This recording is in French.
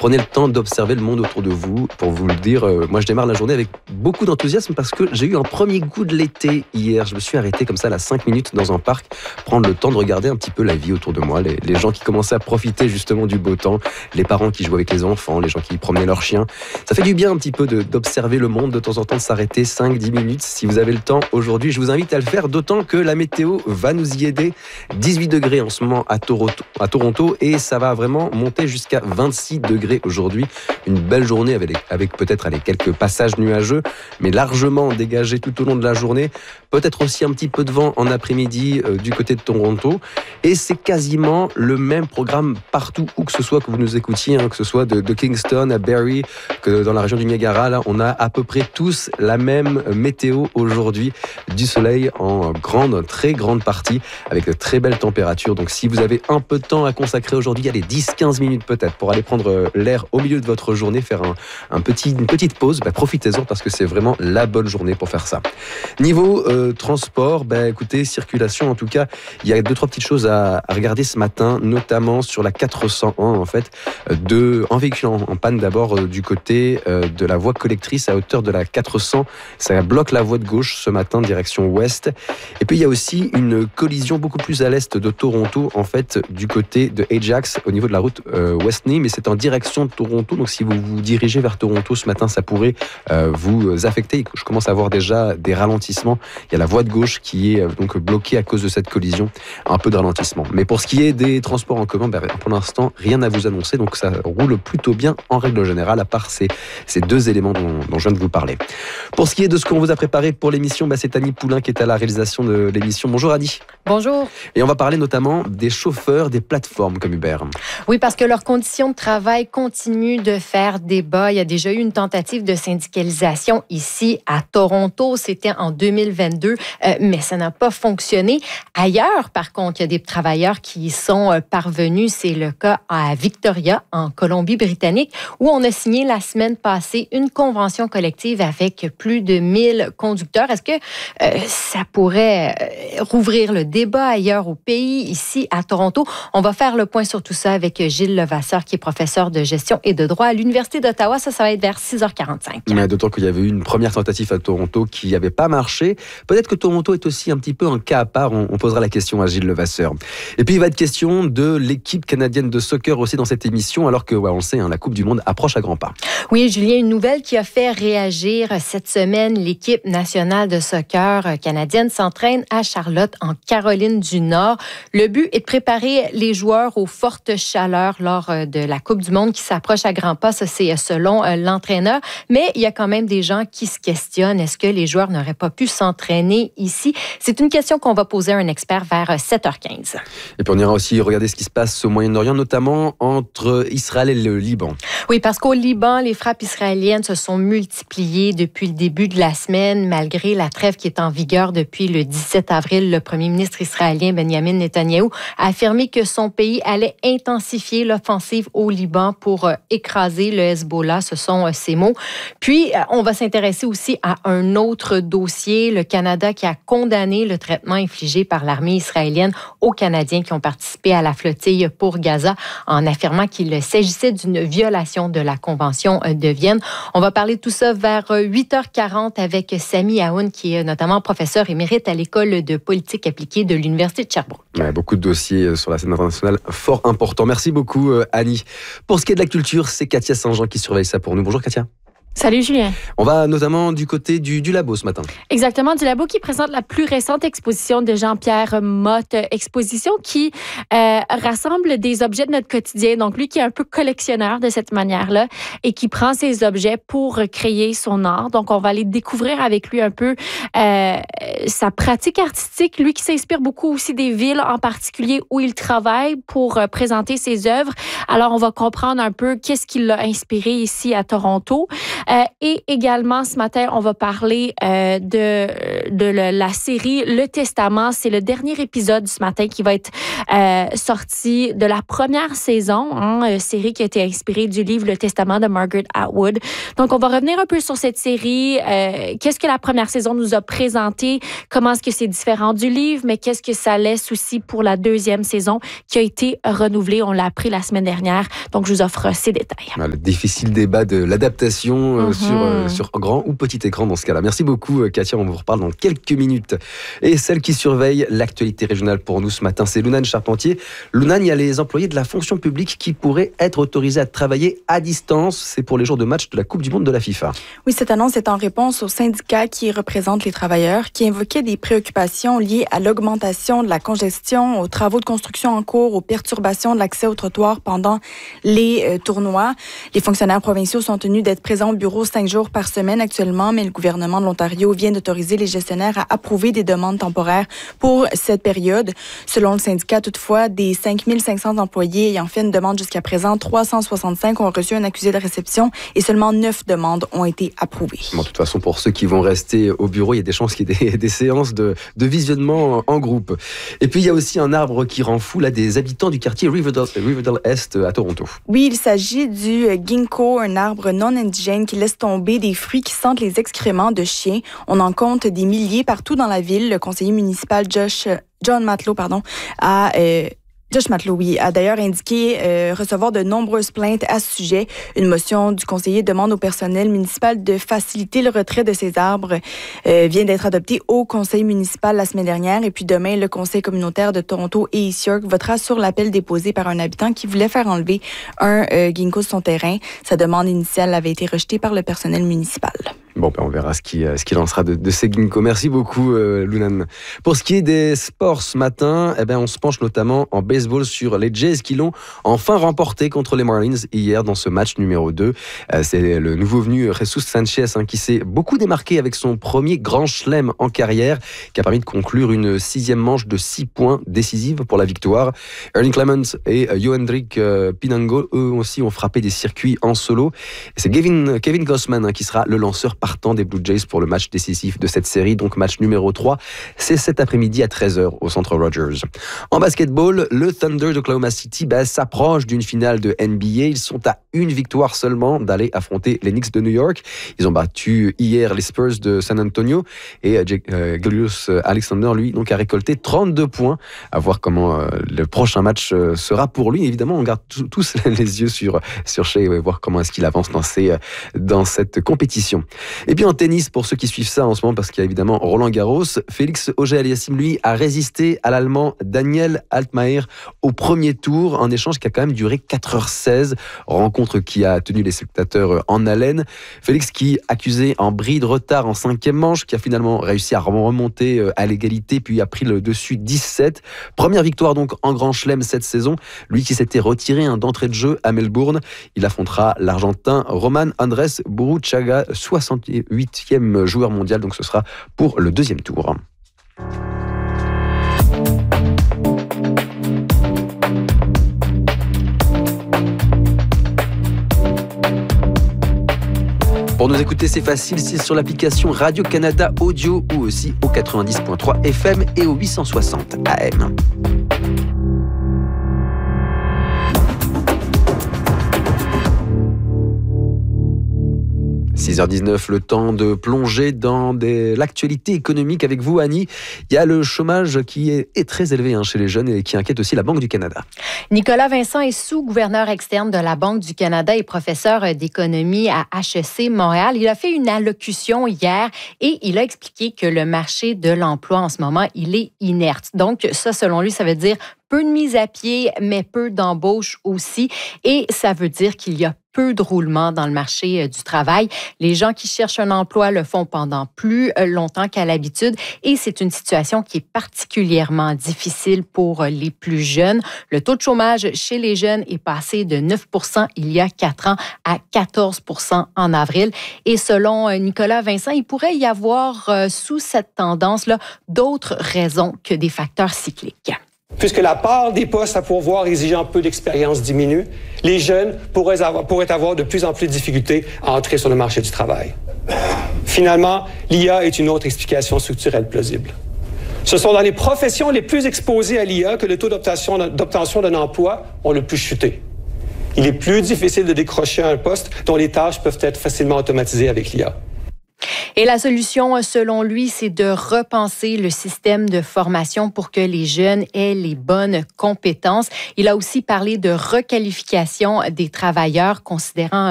Prenez le temps d'observer le monde autour de vous. Pour vous le dire, moi je démarre la journée avec beaucoup d'enthousiasme parce que j'ai eu un premier goût de l'été hier. Je me suis arrêté comme ça à 5 minutes dans un parc, prendre le temps de regarder un petit peu la vie autour de moi, les gens qui commençaient à profiter justement du beau temps, les parents qui jouaient avec les enfants, les gens qui promenaient leurs chiens. Ça fait du bien un petit peu d'observer le monde, de temps en temps de s'arrêter 5-10 minutes. Si vous avez le temps aujourd'hui, je vous invite à le faire, d'autant que la météo va nous y aider. 18 degrés en ce moment à Toronto et ça va vraiment monter jusqu'à 26 degrés aujourd'hui. Une belle journée avec peut-être quelques passages nuageux, mais largement dégagés tout au long de la journée. Peut-être aussi un petit peu de vent en après-midi du côté de Toronto. Et c'est quasiment le même programme partout où que ce soit que vous nous écoutiez, que ce soit de Kingston à Barrie, que dans la région du Niagara. Là, on a à peu près tous la même météo aujourd'hui. Du soleil en très grande partie, avec de très belles températures. Donc si vous avez un peu de temps à consacrer aujourd'hui, allez 10-15 minutes peut-être pour aller prendre l'air au milieu de votre journée, faire une petite pause, profitez-en parce que c'est vraiment la bonne journée pour faire ça. Niveau transport, écoutez, circulation en tout cas, il y a 2-3 petites choses à regarder ce matin, notamment sur la 401 en fait, un véhicule en panne d'abord du côté de la voie collectrice à hauteur de la 400, ça bloque la voie de gauche ce matin direction ouest. Et puis il y a aussi une collision beaucoup plus à l'est de Toronto en fait du côté de Ajax au niveau de la route Westney, mais c'est en direction de Toronto, donc si vous vous dirigez vers Toronto ce matin, ça pourrait vous affecter. Je commence à voir déjà des ralentissements. Il y a la voie de gauche qui est donc bloquée à cause de cette collision, un peu de ralentissement. Mais pour ce qui est des transports en commun, pour l'instant, rien à vous annoncer, donc ça roule plutôt bien en règle générale, à part ces 2 éléments dont je viens de vous parler. Pour ce qui est de ce qu'on vous a préparé pour l'émission, c'est Annie Poulain qui est à la réalisation de l'émission. Bonjour Annie. Bonjour. Et on va parler notamment des chauffeurs des plateformes comme Uber. Oui, parce que leurs conditions de travail continuent de faire débat. Il y a déjà eu une tentative de syndicalisation ici à Toronto. C'était en 2022, mais ça n'a pas fonctionné. Ailleurs, par contre, il y a des travailleurs qui y sont parvenus. C'est le cas à Victoria, en Colombie-Britannique, où on a signé la semaine passée une convention collective avec plus de 1000 conducteurs. Est-ce que ça pourrait rouvrir le débat ailleurs au pays, ici à Toronto? On va faire le point sur tout ça avec Gilles Levasseur, qui est professeur de gestion et de droit à l'Université d'Ottawa. Ça va être vers 6h45. Mais d'autant qu'il y avait eu une première tentative à Toronto qui n'avait pas marché. Peut-être que Toronto est aussi un petit peu un cas à part. On posera la question à Gilles Levasseur. Et puis il va être question de l'équipe canadienne de soccer aussi dans cette émission, alors que, on le sait, la Coupe du Monde approche à grands pas. Oui, Julien, une nouvelle qui a fait réagir cette semaine. L'équipe nationale de soccer canadienne s'entraîne à Charlotte, en Caroline du Nord. Le but est de préparer les joueurs aux fortes chaleurs lors de la Coupe du Monde qui s'approche à grands pas. Ça, c'est selon l'entraîneur. Mais il y a quand même des gens qui se questionnent. Est-ce que les joueurs n'auraient pas pu s'entraîner ici? C'est une question qu'on va poser à un expert vers 7h15. Et puis on ira aussi regarder ce qui se passe au Moyen-Orient, notamment entre Israël et le Liban. Oui, parce qu'au Liban, les frappes israéliennes se sont multipliées depuis le début de la semaine, malgré la trêve qui est en vigueur depuis le 17 avril. Le premier ministre israélien Benjamin Netanyahou a affirmé que son pays allait intensifier l'offensive au Liban pour écraser le Hezbollah. Ce sont ses mots. Puis, on va s'intéresser aussi à un autre dossier, le Canada qui a condamné le traitement infligé par l'armée israélienne aux Canadiens qui ont participé à la flottille pour Gaza en affirmant qu'il s'agissait d'une violation de la Convention de Vienne. On va parler de tout ça vers 8h40 avec Sami Aoun, qui est notamment professeur émérite à l'École de politique appliquée de l'Université de Sherbrooke. Ouais, beaucoup de dossiers sur la scène internationale fort importants. Merci beaucoup, Annie. Pour ce qui est de la culture, c'est Katia Saint-Jean qui surveille ça pour nous. Bonjour Katia. Salut Julien. On va notamment du côté du Labo ce matin. Exactement, du Labo qui présente la plus récente exposition de Jean-Pierre Motte. Exposition qui rassemble des objets de notre quotidien. Donc lui qui est un peu collectionneur de cette manière-là et qui prend ces objets pour créer son art. Donc on va aller découvrir avec lui un peu sa pratique artistique. Lui qui s'inspire beaucoup aussi des villes en particulier où il travaille pour présenter ses œuvres. Alors on va comprendre un peu qu'est-ce qui l'a inspiré ici à Toronto. Et également, ce matin, on va parler de la série Le Testament. C'est le dernier épisode ce matin qui va être sorti de la première saison, série qui a été inspirée du livre Le Testament de Margaret Atwood. Donc, on va revenir un peu sur cette série. Qu'est-ce que la première saison nous a présenté? Comment est-ce que c'est différent du livre? Mais qu'est-ce que ça laisse aussi pour la deuxième saison qui a été renouvelée? On l'a appris la semaine dernière. Donc, je vous offre ces détails. Le difficile débat de l'adaptation sur grand ou petit écran dans ce cas-là. Merci beaucoup, Katia. On vous reparle dans quelques minutes. Et celle qui surveille l'actualité régionale pour nous ce matin, c'est Lounane Charpentier. Lounane, il y a les employés de la fonction publique qui pourraient être autorisés à travailler à distance. C'est pour les jours de match de la Coupe du Monde de la FIFA. Oui, cette annonce est en réponse aux syndicats qui représentent les travailleurs, qui invoquaient des préoccupations liées à l'augmentation de la congestion, aux travaux de construction en cours, aux perturbations de l'accès aux trottoirs pendant les tournois. Les fonctionnaires provinciaux sont tenus d'être présents au bureau 5 jours par semaine actuellement, mais le gouvernement de l'Ontario vient d'autoriser les gestionnaires à approuver des demandes temporaires pour cette période. Selon le syndicat, toutefois, des 5 500 employés ayant fait une demande jusqu'à présent, 365 ont reçu un accusé de réception et seulement 9 demandes ont été approuvées. Bon, de toute façon, pour ceux qui vont rester au bureau, il y a des chances qu'il y ait des séances de visionnement en groupe. Et puis, il y a aussi un arbre qui rend fou là, des habitants du quartier Riverdale Est à Toronto. Oui, il s'agit du ginkgo, un arbre non indigène qui laisse tomber des fruits qui sentent les excréments de chiens. On en compte des milliers partout dans la ville. Le conseiller municipal John Matelot a d'ailleurs indiqué recevoir de nombreuses plaintes à ce sujet. Une motion du conseiller demande au personnel municipal de faciliter le retrait de ces arbres. Vient d'être adoptée au conseil municipal la semaine dernière. Et puis demain, le conseil communautaire de Toronto et East York votera sur l'appel déposé par un habitant qui voulait faire enlever un ginkgo de son terrain. Sa demande initiale avait été rejetée par le personnel municipal. Bon, on verra ce qu'il en sera de ces ginkgos. Merci beaucoup, Lounane. Pour ce qui est des sports ce matin, on se penche notamment en baseball sur les Jays qui l'ont enfin remporté contre les Marlins hier dans ce match numéro 2. C'est le nouveau venu Jesus Sanchez qui s'est beaucoup démarqué avec son premier grand chelem en carrière qui a permis de conclure une 6e manche de 6 points décisive pour la victoire. Ernie Clemens et Yohendrick Pinango, eux aussi, ont frappé des circuits en solo. Et c'est Kevin Gausman qui sera le lanceur partant des Blue Jays pour le match décisif de cette série, donc match numéro 3. C'est cet après-midi à 13h au Centre Rogers. En basketball, le Thunder d'Oklahoma City s'approche d'une finale de NBA. Ils sont à une victoire seulement d'aller affronter les Knicks de New York. Ils ont battu hier les Spurs de San Antonio et Julius Alexander, lui, donc, a récolté 32 points. À voir comment le prochain match sera pour lui. Évidemment, on garde tous les yeux sur Shai et voir comment est-ce qu'il avance dans cette compétition. Et puis en tennis, pour ceux qui suivent ça en ce moment, parce qu'il y a évidemment Roland Garros, Félix Auger-Aliassime, lui, a résisté à l'Allemand Daniel Altmaier au premier tour, un échange qui a quand même duré 4h16, rencontre qui a tenu les spectateurs en haleine. Félix qui accusait un bris de retard en 5e manche, qui a finalement réussi à remonter à l'égalité, puis a pris le dessus 17. Première victoire donc en Grand Chelem cette saison, lui qui s'était retiré d'entrée de jeu à Melbourne. Il affrontera l'Argentin Roman Andrés Burruchaga, 68e joueur mondial, donc ce sera pour le 2e tour. Pour nous écouter, c'est facile, c'est sur l'application Radio-Canada Audio ou aussi au 90.3 FM et au 860 AM. 6h19, le temps de plonger dans l'actualité économique avec vous, Annie. Il y a le chômage qui est très élevé chez les jeunes et qui inquiète aussi la Banque du Canada. Nicolas Vincent est sous-gouverneur externe de la Banque du Canada et professeur d'économie à HEC Montréal. Il a fait une allocution hier et il a expliqué que le marché de l'emploi en ce moment, il est inerte. Donc ça, selon lui, ça veut dire peu de mise à pied, mais peu d'embauches aussi. Et ça veut dire qu'il y a peu de roulement dans le marché du travail. Les gens qui cherchent un emploi le font pendant plus longtemps qu'à l'habitude et c'est une situation qui est particulièrement difficile pour les plus jeunes. Le taux de chômage chez les jeunes est passé de 9% il y a 4 ans à 14% en avril. Et selon Nicolas Vincent, il pourrait y avoir sous cette tendance-là d'autres raisons que des facteurs cycliques. Puisque la part des postes à pourvoir exigeant peu d'expérience diminue, les jeunes pourraient avoir de plus en plus de difficultés à entrer sur le marché du travail. Finalement, l'IA est une autre explication structurelle plausible. Ce sont dans les professions les plus exposées à l'IA que le taux d'obtention d'un emploi ont le plus chuté. Il est plus difficile de décrocher un poste dont les tâches peuvent être facilement automatisées avec l'IA. Et la solution, selon lui, c'est de repenser le système de formation pour que les jeunes aient les bonnes compétences. Il a aussi parlé de requalification des travailleurs, considérant